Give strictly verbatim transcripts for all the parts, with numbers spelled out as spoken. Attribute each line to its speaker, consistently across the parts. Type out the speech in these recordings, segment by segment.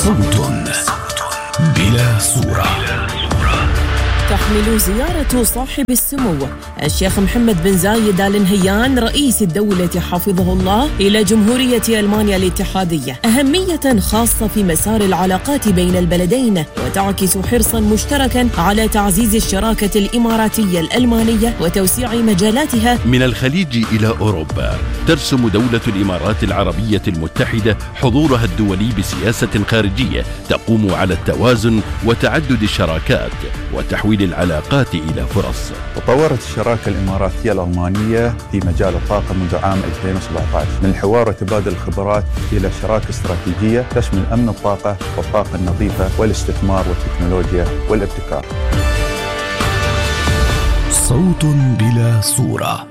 Speaker 1: صوت بلا صورة.
Speaker 2: تحمل زيارة صاحب السمو الشيخ محمد بن زايد آل نهيان رئيس الدولة حفظه الله إلى جمهورية ألمانيا الاتحادية أهمية خاصة في مسار العلاقات بين البلدين، وتعكس حرصا مشتركا على تعزيز الشراكة الإماراتية الألمانية وتوسيع مجالاتها
Speaker 3: من الخليج إلى أوروبا. ترسم دولة الإمارات العربية المتحدة حضورها الدولي بسياسة خارجية تقوم على التوازن وتعدد الشراكات وتحويل العلاقات إلى فرص.
Speaker 4: تطورت الشراكة الإماراتية الألمانية في مجال الطاقة منذ عام ألفين وسبعة عشر من حوار وتبادل الخبرات إلى شراكة استراتيجية تشمل أمن الطاقة والطاقة النظيفة والاستثمار والتكنولوجيا والابتكار.
Speaker 1: صوت بلا صورة.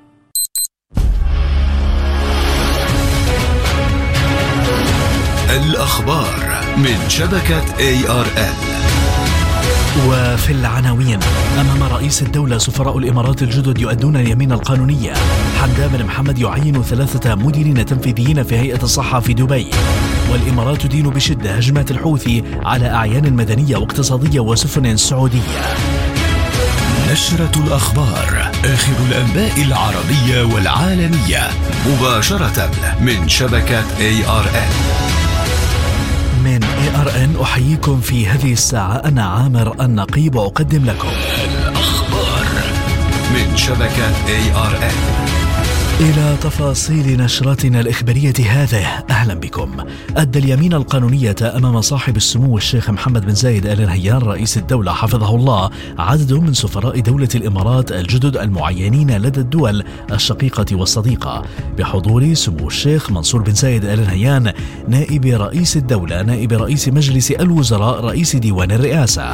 Speaker 1: الأخبار من شبكة إيه آر إل.
Speaker 5: وفي العناوين: أمام رئيس الدولة سفراء الإمارات الجدد يؤدون اليمين القانونية. حمدان بن محمد يعين ثلاثة مديرين تنفيذيين في هيئة الصحة في دبي. والإمارات تدين بشدة هجمات الحوثي على أعيان مدنية واقتصادية وسفن سعودية.
Speaker 1: نشرة الأخبار، آخر الأنباء العربية والعالمية مباشرة من شبكة إيه آر إل.
Speaker 5: من إيه آر إن أحييكم في هذه الساعة، أنا عامر النقيب وأقدم لكم
Speaker 1: الأخبار من شبكة إيه آر إن.
Speaker 5: إلى تفاصيل نشرتنا الإخبارية هذه، أهلا بكم. أدى اليمين القانونية أمام صاحب السمو الشيخ محمد بن زايد آل نهيان رئيس الدولة حفظه الله عدد من سفراء دولة الإمارات الجدد المعينين لدى الدول الشقيقة والصديقة، بحضور سمو الشيخ منصور بن زايد آل نهيان نائب رئيس الدولة، نائب رئيس مجلس الوزراء، رئيس ديوان الرئاسة.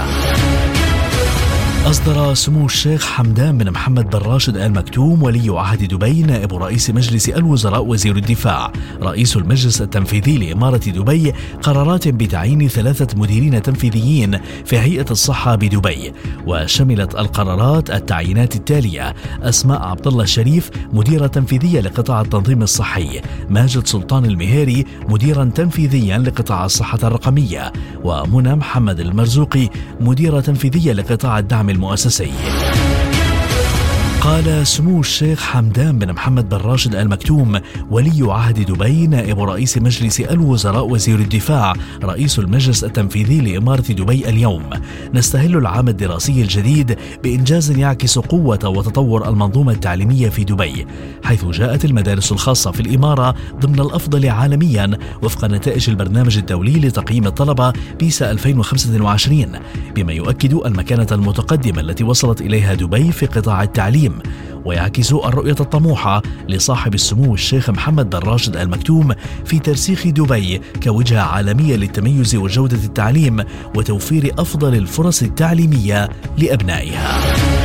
Speaker 5: أصدر سمو الشيخ حمدان بن محمد بن راشد آل مكتوم ولي عهد دبي، نائب رئيس مجلس الوزراء، وزير الدفاع، رئيس المجلس التنفيذي لإمارة دبي، قرارات بتعيين ثلاثة مديرين تنفيذيين في هيئة الصحة بدبي. وشملت القرارات التعيينات التالية: أسماء عبد الله الشريف مديرة تنفيذية لقطاع التنظيم الصحي، ماجد سلطان المهيري مديرا تنفيذيا لقطاع الصحة الرقمية، ومنى محمد المرزوقي مديرة تنفيذية لقطاع الدعم المؤسسي. قال سمو الشيخ حمدان بن محمد بن راشد آل مكتوم ولي عهد دبي، نائب رئيس مجلس الوزراء، وزير الدفاع، رئيس المجلس التنفيذي لإمارة دبي اليوم: نستهل العام الدراسي الجديد بإنجاز يعكس قوة وتطور المنظومة التعليمية في دبي، حيث جاءت المدارس الخاصة في الإمارة ضمن الأفضل عالميا وفق نتائج البرنامج الدولي لتقييم الطلبة بيسا ألفين وخمسة وعشرين، بما يؤكد المكانة المتقدمة التي وصلت إليها دبي في قطاع التعليم، ويعكس الرؤية الطموحة لصاحب السمو الشيخ محمد بن راشد آل مكتوم في ترسيخ دبي كوجهة عالمية للتميز وجودة التعليم وتوفير أفضل الفرص التعليمية لأبنائها.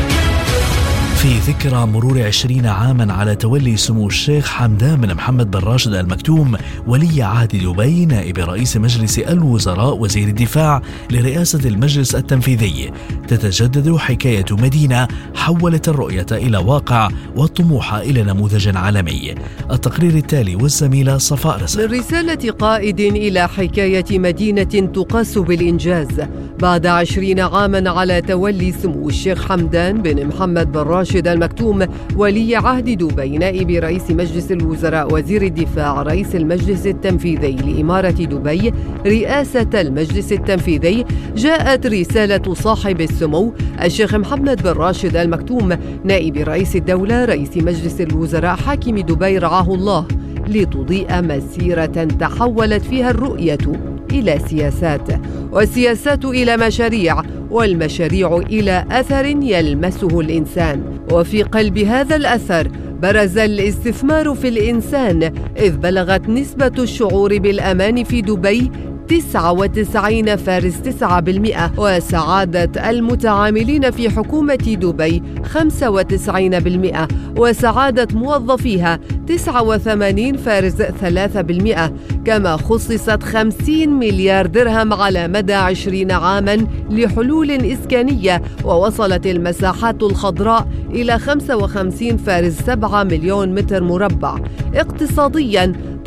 Speaker 5: في ذكرى مرور عشرين عاما على تولي سمو الشيخ حمدان بن محمد بن راشد آل مكتوم ولي عهد دبي، نائب رئيس مجلس الوزراء، وزير الدفاع، لرئاسة المجلس التنفيذي، تتجدد حكاية مدينة حولت الرؤية إلى واقع والطموح إلى نموذج عالمي. التقرير التالي والزميلة صفاء رزق.
Speaker 6: من رسالة قائد إلى حكاية مدينة تقاس بالإنجاز بعد عشرين عاما على تولي سمو الشيخ حمدان بن محمد بن راشد آل مكتوم ولي عهد دبي، نائب رئيس مجلس الوزراء، وزير الدفاع، رئيس المجلس التنفيذي لإمارة دبي، رئاسة المجلس التنفيذي، جاءت رسالة صاحب السمو الشيخ محمد بن راشد آل مكتوم نائب رئيس الدولة، رئيس مجلس الوزراء، حاكم دبي رعاه الله، لتضيء مسيرة تحولت فيها الرؤية إلى سياسات، والسياسات إلى مشاريع، والمشاريع إلى أثر يلمسه الإنسان. وفي قلب هذا الأثر برز الاستثمار في الإنسان، إذ بلغت نسبة الشعور بالأمان في دبي تسعة وتسعين فاصلة تسعة بالمئة، وسعادة المتعاملين في حكومة دبي خمسة وتسعين بالمئة، وسعادة موظفيها تسعة وثمانين فاصلة ثلاثة بالمئة. كما خصصت خمسين مليار درهم على مدى عشرين عاما لحلول إسكانية، ووصلت المساحات الخضراء إلى خمسة وخمسين فاصلة سبعة مليون متر مربع. اقتصاديا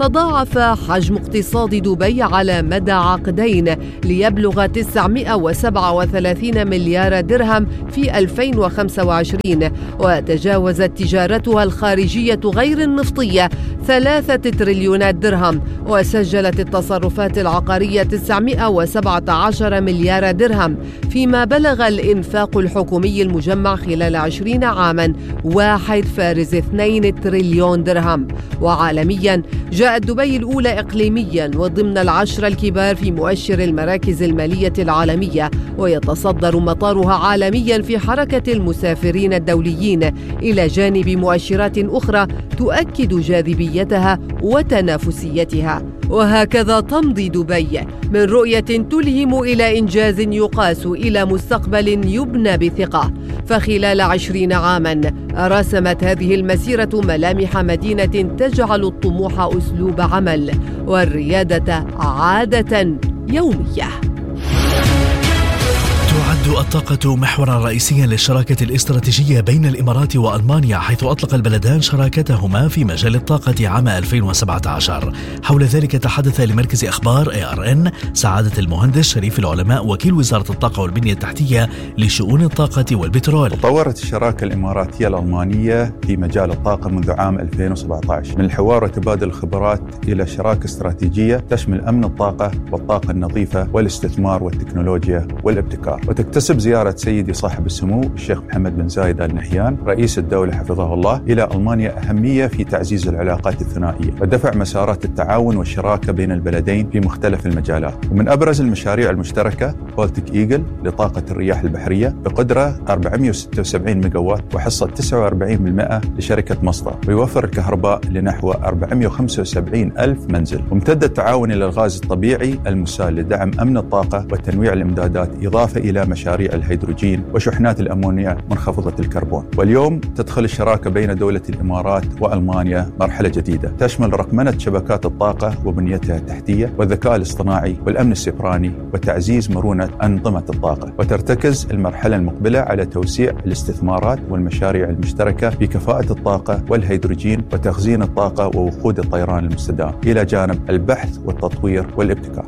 Speaker 6: تضاعف حجم اقتصاد دبي على مدى عقدين ليبلغ تسعمائة وسبعة وثلاثين مليار درهم في ألفين وخمسة وعشرين، وتجاوزت تجارتها الخارجية غير النفطية ثلاثة تريليونات درهم، وسجلت التصرفات العقارية تسعمائة وسبعة عشر مليار درهم، فيما بلغ الإنفاق الحكومي المجمع خلال عشرين عاما واحد فارز اثنين تريليون درهم. وعالميا جاءت دبي الأولى إقليميا وضمن العشرة الكبار في مؤشر المراكز المالية العالمية، ويتصدر مطارها عالميا في حركة المسافرين الدوليين، إلى جانب مؤشرات أخرى تؤكد جاذبيتها وتنافسيتها. وهكذا تمضي دبي من رؤية تلهم إلى إنجاز يقاس إلى مستقبل يبنى بثقة. فخلال عشرين عاما رسمت هذه المسيرة ملامح مدينة تجعل الطموح أسلوب عمل والريادة عادة يومية.
Speaker 5: تعد الطاقة محورا رئيسيا للشراكة الاستراتيجية بين الإمارات وألمانيا، حيث أطلق البلدان شراكتهما في مجال الطاقة عام ألفين وسبعة عشر. حول ذلك تحدث لمركز أخبار إيه آر إن سعادة المهندس شريف العلماء وكيل وزارة الطاقة والبنية التحتية لشؤون الطاقة والبترول.
Speaker 4: تطورت الشراكة الإماراتية الألمانية في مجال الطاقة منذ عام ألفين وسبعة عشر من الحوار وتبادل الخبرات إلى شراكة استراتيجية تشمل أمن الطاقة والطاقة النظيفة والاستثمار والتكنولوجيا والابتكار. وتكتسب زيارة سيدي صاحب السمو الشيخ محمد بن زايد آل نهيان رئيس الدولة حفظه الله إلى ألمانيا أهمية في تعزيز العلاقات الثنائية ودفع مسارات التعاون والشراكة بين البلدين في مختلف المجالات. ومن أبرز المشاريع المشتركة بولتيك إيجل لطاقة الرياح البحرية بقدرة أربعمائة وستة وسبعين ميجاوات وحصة تسعة وأربعين بالمئة لشركة مصدر، ويوفر الكهرباء لنحو أربعمائة وخمسة وسبعين ألف منزل. وامتد التعاون إلى الغاز الطبيعي المسال لدعم أمن الطاقة وتنويع الإمدادات، إضافة إلى مشاريع الهيدروجين وشحنات الأمونيا منخفضة الكربون. واليوم تدخل الشراكة بين دولة الإمارات وألمانيا مرحلة جديدة تشمل رقمنة شبكات الطاقة وبنيتها التحتية والذكاء الاصطناعي والأمن السيبراني وتعزيز مرونة أنظمة الطاقة. وترتكز المرحلة المقبلة على توسيع الاستثمارات والمشاريع المشتركة في كفاءة الطاقة والهيدروجين وتخزين الطاقة ووقود الطيران المستدام، إلى جانب البحث والتطوير والابتكار.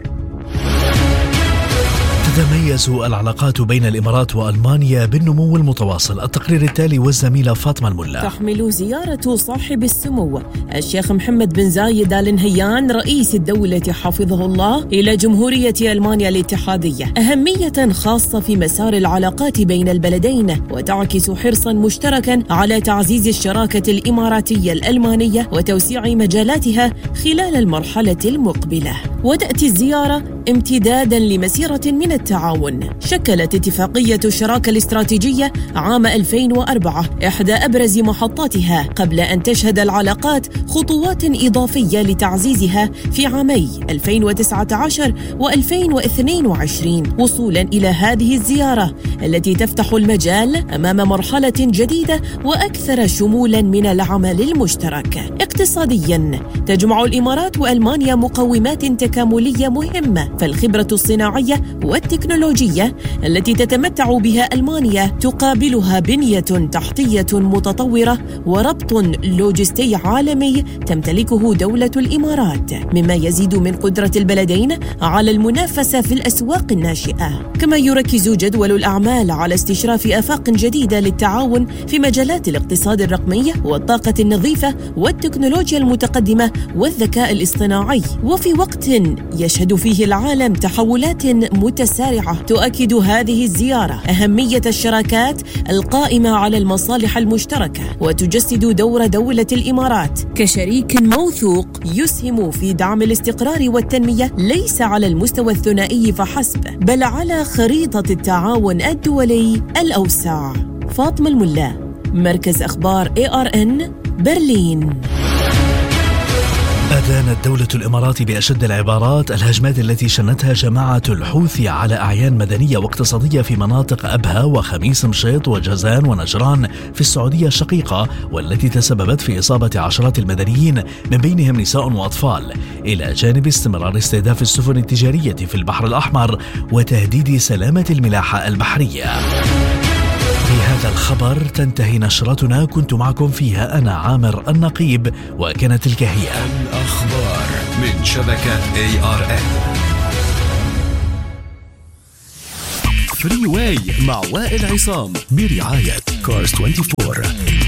Speaker 5: تتميز العلاقات بين الإمارات وألمانيا بالنمو المتواصل. التقرير التالي والزميلة فاطمة الملا.
Speaker 2: تحمل زيارة صاحب السمو الشيخ محمد بن زايد آل نهيان رئيس الدولة حفظه الله إلى جمهورية ألمانيا الاتحادية أهمية خاصة في مسار العلاقات بين البلدين، وتعكس حرصا مشتركا على تعزيز الشراكة الإماراتية الألمانية وتوسيع مجالاتها خلال المرحلة المقبلة. وتأتي الزيارة امتدادا لمسيرة من التعاون شكلت اتفاقية الشراكة الاستراتيجية عام ألفين وأربعة إحدى أبرز محطاتها، قبل أن تشهد العلاقات خطوات إضافية لتعزيزها في عامي ألفين وتسعة عشر وألفين واثنين وعشرين، وصولا إلى هذه الزيارة التي تفتح المجال أمام مرحلة جديدة وأكثر شمولا من العمل المشترك. اقتصاديا تجمع الإمارات وألمانيا مقومات تكاملية مهمة، فالخبرة الصناعية والتكنولوجية التي تتمتع بها ألمانيا تقابلها بنية تحتية متطورة وربط لوجستي عالمي تمتلكه دولة الإمارات، مما يزيد من قدرة البلدين على المنافسة في الأسواق الناشئة. كما يركز جدول الأعمال على استشراف آفاق جديدة للتعاون في مجالات الاقتصاد الرقمي والطاقة النظيفة والتكنولوجيا المتقدمة والذكاء الاصطناعي، وفي وقت يشهد فيه العالم تحولات متسارعة. تؤكد هذه الزيارة أهمية الشراكات القائمة على المصالح المشتركة، وتجسد دور دولة الإمارات كشريك موثوق يسهم في دعم الاستقرار والتنمية، ليس على المستوى الثنائي فحسب، بل على خريطة التعاون الدولي الأوسع. فاطمة الملا، مركز أخبار إيه آر إن، برلين.
Speaker 5: أدانت دولة الإمارات بأشد العبارات الهجمات التي شنتها جماعة الحوثي على أعيان مدنية واقتصادية في مناطق أبها وخميس مشيط وجازان ونجران في السعودية الشقيقة، والتي تسببت في إصابة عشرات المدنيين من بينهم نساء وأطفال، إلى جانب استمرار استهداف السفن التجارية في البحر الأحمر وتهديد سلامة الملاحة البحرية. في هذا الخبر تنتهي نشرتنا، كنت معكم فيها أنا عامر النقيب، وكانت تلك هي
Speaker 1: الأخبار من شبكة إيه آر إل. فري واي مع وائل عصام برعاية كارز أربعة وعشرين.